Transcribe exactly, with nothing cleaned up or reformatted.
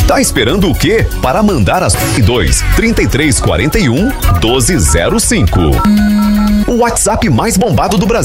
Tá esperando o quê? Para mandar as dois, trinta e três, quarenta e um, doze zero cinco. O WhatsApp mais bombado do Brasil.